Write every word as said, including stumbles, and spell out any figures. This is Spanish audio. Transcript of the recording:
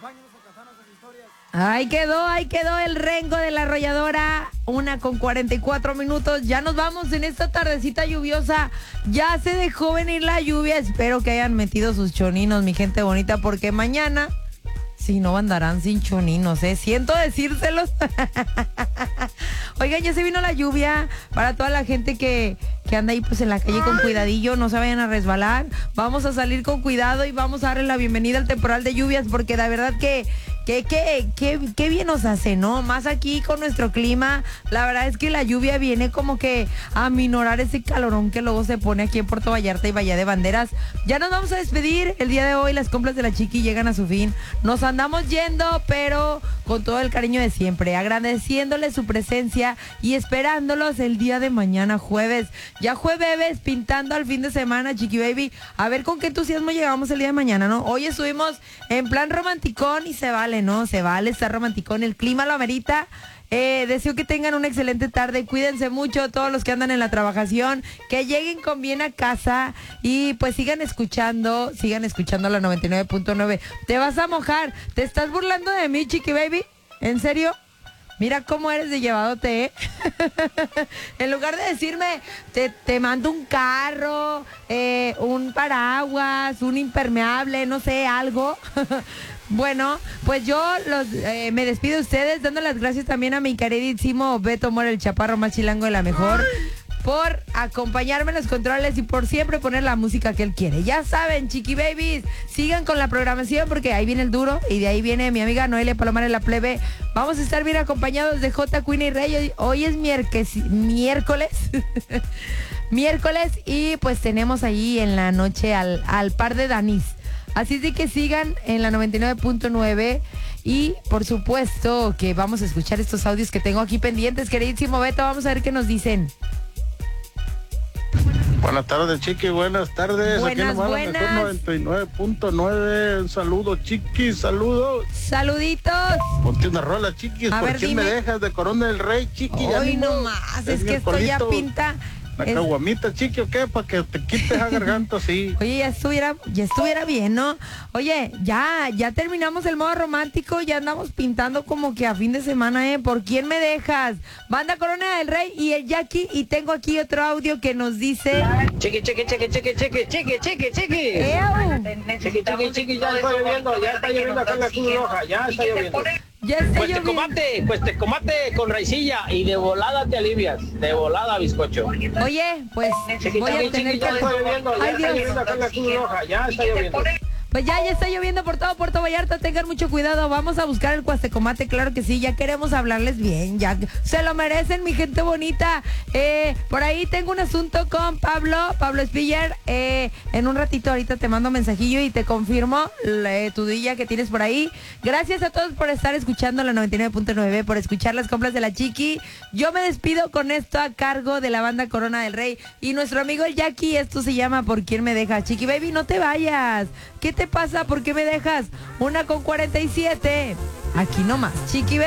Ahí quedó, ahí quedó el rengo de la arrolladora. Una con cuarenta y cuatro minutos. Ya nos vamos en esta tardecita lluviosa. Ya se dejó venir la lluvia. Espero que hayan metido sus choninos, mi gente bonita, porque mañana, si no, andarán sin choninos, ¿eh? Siento decírselos. Oigan, ya se vino la lluvia. Para toda la gente que, que anda ahí pues en la calle con cuidadillo, no se vayan a resbalar. Vamos a salir con cuidado y vamos a darle la bienvenida al temporal de lluvias, porque la verdad que Qué, qué, qué, qué bien nos hace, ¿no? Más aquí con nuestro clima. La verdad es que la lluvia viene como que a minorar ese calorón que luego se pone aquí en Puerto Vallarta y Bahía de Banderas. Ya nos vamos a despedir. El día de hoy las compras de la Chiqui llegan a su fin. Nos andamos yendo, pero con todo el cariño de siempre, agradeciéndole su presencia y esperándolos el día de mañana, jueves. Ya jueves, pintando al fin de semana, Chiqui Baby. A ver con qué entusiasmo llegamos el día de mañana, ¿no? Hoy estuvimos en plan romanticón y se vale, ¿no? Se vale estar romanticón, el clima lo amerita. Eh, deseo que tengan una excelente tarde, cuídense mucho todos los que andan en la trabajación, que lleguen con bien a casa y pues sigan escuchando, sigan escuchando la noventa y nueve punto nueve. Te vas a mojar, ¿te estás burlando de mí, Chiqui Baby? ¿En serio? Mira cómo eres de llevadote, ¿eh? En lugar de decirme, te, te mando un carro, eh, un paraguas, un impermeable, no sé, algo. Bueno, pues yo los eh, me despido de ustedes, dando las gracias también a mi queridísimo Beto Mora, el chaparro más chilango de la mejor, por acompañarme en los controles y por siempre poner la música que él quiere. Ya saben, Chiqui Babies, sigan con la programación porque ahí viene el duro y de ahí viene mi amiga Noelia Palomar en la plebe. Vamos a estar bien acompañados de J. Queen y Rey. Hoy, hoy es miércoles, miércoles, miércoles y pues tenemos ahí en la noche al, al par de Danis. Así es de que sigan en la noventa y nueve punto nueve y por supuesto que vamos a escuchar estos audios que tengo aquí pendientes, queridísimo Beto. Vamos a ver qué nos dicen. Buenas tardes, Chiqui, buenas tardes. Buenas, aquí nomás buenas. La mejor noventa y nueve punto nueve. Un saludo, Chiqui, saludos. Saluditos. Ponte una rola, Chiqui. A ¿Por ver, quién dime. me dejas de Corona del Rey, Chiqui? Hoy no más, es que esto ya pinta. La es... caguamita, Chiqui, ¿o qué? Para que te quites la garganta, sí. Oye, ya estuviera, ya estuviera bien, ¿no? Oye, ya, ya terminamos el modo romántico, ya andamos pintando como que a fin de semana, ¿eh? ¿Por quién me dejas? Banda Corona del Rey y el Jackie, y tengo aquí otro audio que nos dice... Chiqui, chiqui, chiqui, chiqui, chiqui, chiqui, chiqui, chiqui. ¡Ew! Chiqui, chiqui, chiqui, ya está lloviendo, ya está lloviendo acá en la Cruz Roja, ya está lloviendo. Ya está Pues te lloviendo. comate, pues te comate con raicilla y de volada te alivias, de volada bizcocho. Oye, pues Chiqui, voy a chiqui, tener chiqui, que... ya está lloviendo, ya Ay, está Dios. lloviendo acá en la Cruz Roja, ya está lloviendo. Pues ya, ya está lloviendo por todo Puerto Vallarta, tengan mucho cuidado, vamos a buscar el cuastecomate, claro que sí, ya queremos hablarles bien, ya se lo merecen, mi gente bonita. Eh, por ahí tengo un asunto con Pablo, Pablo Spiller, eh, en un ratito ahorita te mando mensajillo y te confirmo eh, tu día que tienes por ahí. Gracias a todos por estar escuchando la noventa y nueve punto nueve, por escuchar las compras de la Chiqui. Yo me despido con esto a cargo de la banda Corona del Rey y nuestro amigo el Jackie. Esto se llama ¿Por quién me dejas? Chiqui Baby, no te vayas. ¿Qué te pasa? ¿Por qué me dejas? Una con cuarenta y siete. Aquí nomás, Chiqui Baby.